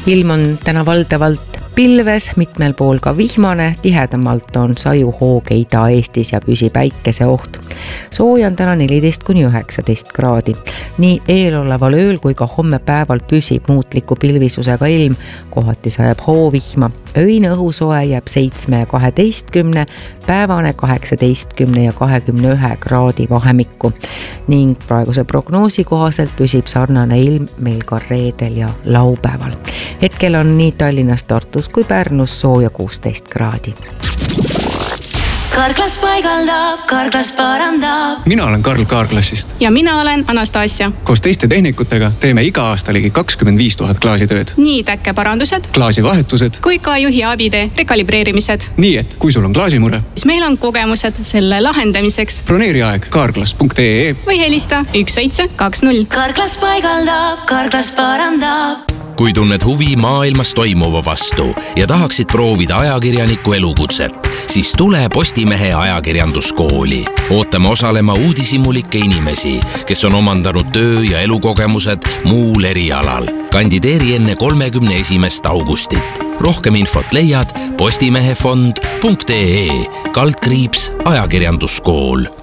Ilm on täna valdavalt pilves, mitmel pool ka vihmane, tihedamalt on sajuhooge Ida-Eestis ja püsi päikese oht. Sooja on täna 14–19 kraadi. Nii eeloleval ööl kui ka homme päeval püsib muutliku pilvisusega ilm, kohati sajab hoovihma. Öine õhusoe jääb 7 ja 12, päevane 18 ja 21 kraadi vahemikku. Ning praeguse prognoosi kohaselt püsib sarnane ilm meil ka reedel ja laupäeval. Hetkel on nii Tallinnas, Tartus kui Pärnus sooja 16 kraadi. Karklas paigaldab, Karklas parandab. Mina olen Karl Kaarklassist. Ja mina olen Anastasia. Koos teiste tehnikutega teeme iga aasta ligi 25 000 klaasitööd. Nii täkkeparandused, klaasivahetused kui ka juhi abide rekalibreerimised. Nii et kui sul on klaasimure, siis meil on kogemused selle lahendamiseks. Broneeri aeg kaarklas.ee või helista 1720. Karklas paigaldab, Karklas parandab. Kui tunned huvi maailmas toimuva vastu ja tahaksid proovida ajakirjaniku elukutset, siis tule Postimehe ajakirjanduskooli. Ootame osalema uudishimulikke inimesi, kes on omandanud töö- ja elukogemused muul erialal. Kandideeri enne 31. augustit. Rohkem infot leiad postimehefond.ee /ajakirjanduskool.